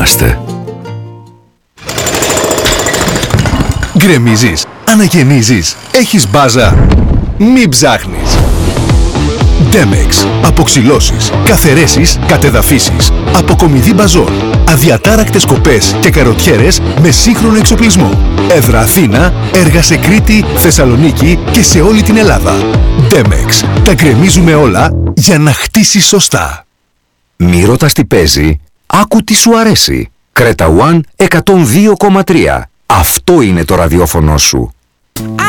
είμαστε. Γκρεμίζεις, αναγεννίζεις, έχεις μπάζα. Μην ψάχνεις. Demex. Αποξυλώσεις, καθαιρέσεις, κατεδαφίσεις. Αποκομιδή μπαζών. Αδιατάρακτες κοπές και καροτιέρες με σύγχρονο εξοπλισμό. Έδρα Αθήνα, έργα σε Κρήτη, Θεσσαλονίκη και σε όλη την Ελλάδα. Demex. Τα γκρεμίζουμε όλα για να χτίσεις σωστά. Μη ρωτάς τι παίζει, άκου τι σου αρέσει. Creta One 102,3. Αυτό είναι το ραδιόφωνο σου.